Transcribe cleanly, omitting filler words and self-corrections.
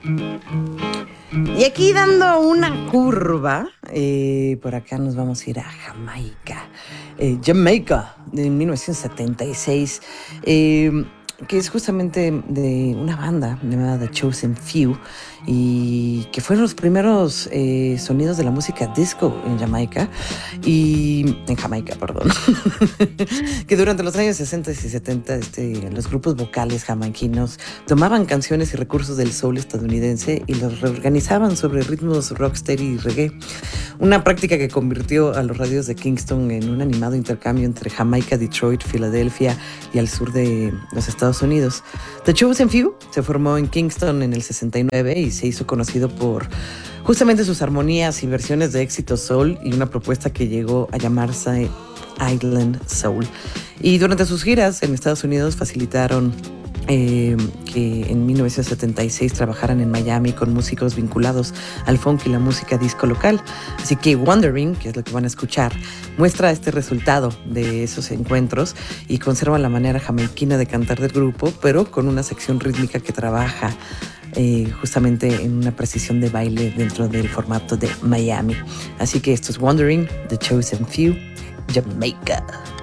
Y aquí dando una curva, por acá nos vamos a ir a Jamaica. Jamaica, de 1976. Que es justamente de una banda llamada The Chosen Few y que fueron los primeros sonidos de la música disco en Jamaica y en Jamaica, perdón. Que durante los años 60 y 70 los grupos vocales jamaiquinos tomaban canciones y recursos del soul estadounidense y los reorganizaban sobre ritmos rocksteady y reggae, una práctica que convirtió a los radios de Kingston en un animado intercambio entre Jamaica, Detroit, Filadelfia y al sur de los Estados Unidos. The Chosen Few se formó en Kingston en el 69 y se hizo conocido por justamente sus armonías y versiones de éxito soul y una propuesta que llegó a llamarse Island Soul. Y durante sus giras en Estados Unidos facilitaron que en 1976 trabajaran en Miami con músicos vinculados al funk y la música disco local. Así que Wandering, que es lo que van a escuchar, muestra este resultado de esos encuentros y conserva la manera jamaiquina de cantar del grupo, pero con una sección rítmica que trabaja justamente en una precisión de baile dentro del formato de Miami. Así que esto es Wandering, The Chosen Few, Jamaica.